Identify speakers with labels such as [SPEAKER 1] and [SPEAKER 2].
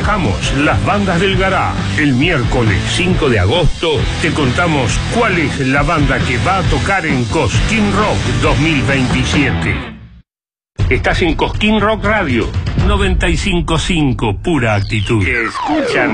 [SPEAKER 1] trabajamos las bandas del garage. El miércoles 5 de agosto te contamos cuál es la banda que va a tocar en Cosquín Rock 2027. Estás en Cosquín Rock Radio 95.5, pura actitud. Que escuchan